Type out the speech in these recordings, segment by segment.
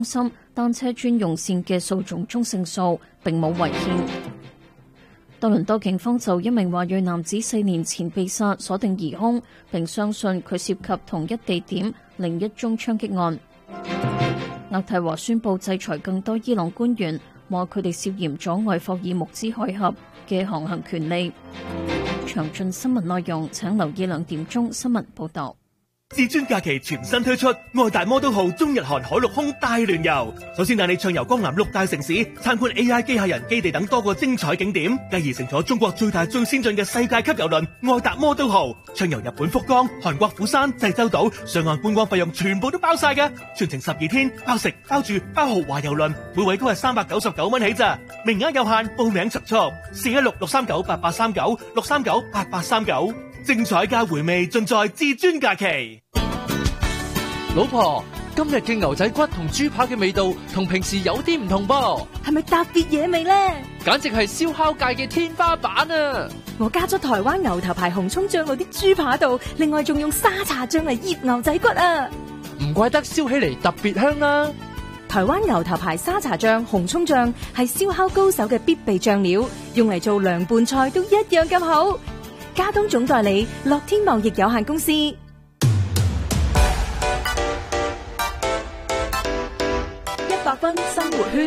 心單車專用線嘅訴訟中勝訴，並冇違憲。多倫多警方就一名華裔男子4年前被殺鎖定疑兇，並相信佢涉及同一地點另一宗槍擊案。渥太華宣布制裁更多伊朗官員，話佢哋涉嫌阻礙霍爾木茲海峽嘅航行權利。詳盡新聞內容請留意2點鐘新聞報道。 至尊假期全新推出愛達摩都號中日韓海陸空大聯遊，首先帶你暢遊江南6大城市，參觀 AI 機械人基地等多個精彩景點，繼而乘坐中國最大最先進嘅世界級郵輪愛達摩都號，暢遊日本福岡、韓國釜山、濟州島，上岸觀光費用全部都包晒嘅，全程12天，包食包住包豪華郵輪，每位都係399蚊起咋，名額有限，報名速416-639-8839，639-8839，精彩加回味盡在至尊假期。 老婆，今日嘅牛仔骨同豬扒嘅味道同平時有啲唔同噃， 係咪特別野味呢？ 簡直係燒烤界嘅天花板啊！ 我加咗台灣牛頭牌紅蔥醬落啲豬扒度，另外仲用沙茶醬嚟醃牛仔骨啊！ 唔怪得燒起嚟特別香啦！ 台灣牛頭牌沙茶醬、紅蔥醬係燒烤高手嘅必備醬料，用嚟做涼拌菜都一樣咁好。加東總代理樂天貿易有限公司。100分生活圈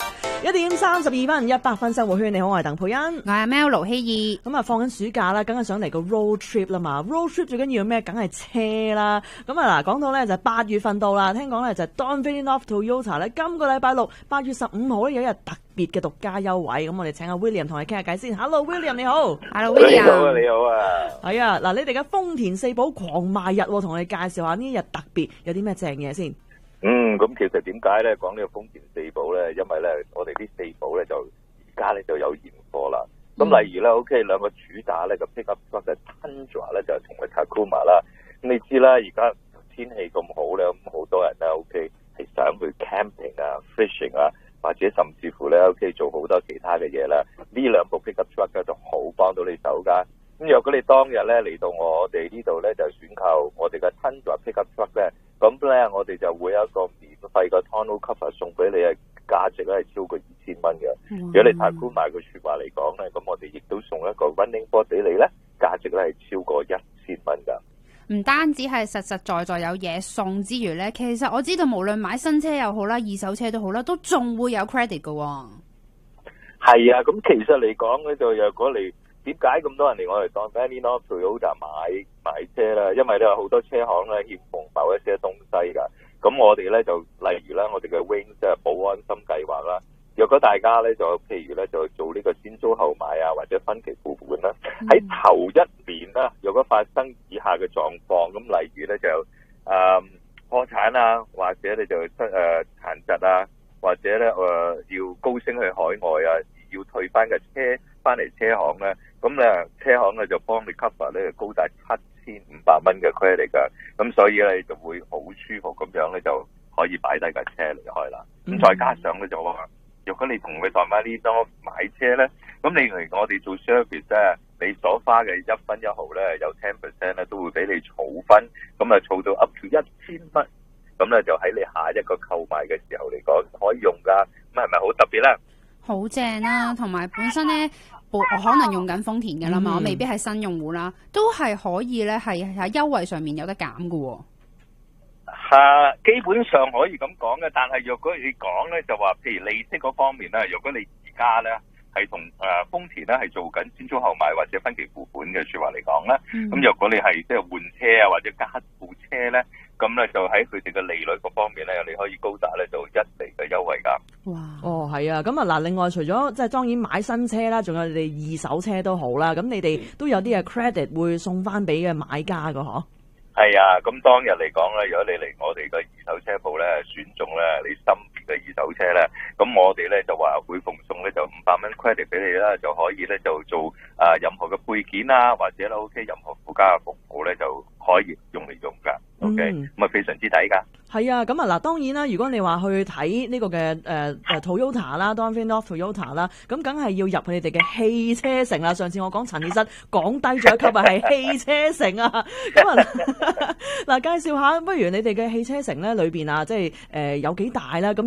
，1點32分，100分生活圈。你好，我係鄧佩欣， 我係 Mel 盧希爾。咁啊，放緊暑假啦，梗係想嚟個 road trip 啦嘛。road trip 最緊要咩？梗係車啦。咁啊嗱，講到咧就係8月份到啦，聽講咧就係 Don Villanoff Toyota 咧，今個禮拜六8月15號咧有一日特別嘅獨家優惠。咁我哋請阿 William 同你傾下偈先。Hello William， 你好。 Hello William， 你好啊，你好啊。 係啊，嗱，你哋嘅豐田四寶狂賣日，同我哋介紹下呢一日特別有啲咩正嘢先。 咁其實點解咧講呢個豐田四寶咧？因為咧我哋啲四寶咧就而家咧就有現貨啦。咁例如咧 OK 兩個主打咧個 pickup truck 嘅 Tundra 咧就係同埋 Tacoma 啦。咁你知啦，而家天氣咁好咧，咁好多人咧 OK 係想去 camping 啊、fishing 啊，或者甚至乎咧 OK 做好多其他嘅嘢啦。呢兩部 pickup truck 咧就好幫到你手噶。咁若果你當日咧嚟到我哋呢度咧就選購我哋嘅 Tundra pickup truck 咧，咁咧我哋就會有一個免費嘅 tonneau cover 送俾你，嘅價值咧係超過2000蚊嘅。如果你Tacoma買個說話嚟講咧，咁我哋亦都送一個 running board 俾你咧，價值咧係超過1000蚊噶。 唔單止係實實在在有嘢送之餘咧，其實我知道無論買新車又好啦，二手車都好啦，都仲會有 credit 噶。 係啊，咁其實嚟講咧，就若果你點解咁多人嚟我哋當 Villanoff Toyota 買車啦？因為咧有好多車行咧欠奉某一些東西噶。咁我哋咧就例如咧我哋嘅 Wing 即係保安心計劃啦。若果大家咧就譬如咧就做呢個先租後買啊，或者分期付款啦，喺頭一年啦，若果發生以下嘅狀況，咁例如咧就破產啊，或者你就殘疾啊，或者咧要高升去海外啊，要退翻嘅車翻嚟車行咧，咁咧車行咧就幫你 cover 咧高達7500蚊嘅 credit 噶，咁所以咧你就會好舒服咁樣咧就可以擺低架車離開啦。咁再加上咧就話，如果你同佢代買呢多買車咧，咁你嚟我哋做 service 咧，你所花嘅1分1毫咧有 10% 咧都會俾你儲分，咁啊儲到 up to 1000蚊，咁咧就喺你下一個購買嘅時候嚟講可以用噶，咁係咪好特別咧？ 好正啦，同埋本身咧，我可能用緊豐田嘅啦嘛，我未必係新用戶啦，都係可以咧，係喺優惠上面有得減嘅。 基本上可以咁講嘅，但係若果你講咧，就話譬如利息嗰方面咧，若果你而家咧係同豐田咧係做緊先租後買或者分期付款嘅說話嚟講咧，咁若果你係即係換車啊或者加部車咧，咁咧就喺佢哋嘅利率嗰方面咧，你可以高達咧就1厘嘅優惠噶。 哇！哦，係啊，咁啊嗱，另外除咗即係當然買新車啦，仲有你哋二手車都好啦，咁你哋都有啲嘅 credit 會送翻俾嘅買家噶嗬？ 係啊，咁當日嚟講咧，如果你嚟我哋嘅二手車鋪咧，選中咧你心儀嘅二手車咧，咁我哋咧就話會奉送咧就500蚊 credit 俾你啦，就可以咧就做任何嘅配件啊，或者咧 OK 任何附加嘅服務咧就可以用嚟用噶。OK，咁啊非常之抵噶。 係啊，咁啊嗱，當然啦，如果你話去睇呢個嘅Toyota 啦 Donville North Toyota 啦，咁梗係要入佢哋嘅汽車城啦。上次我講陳醫生講低咗一級啊，係汽車城啊。咁啊嗱，介紹下，不如你哋嘅汽車城咧裏邊啊，即係有幾大啦？咁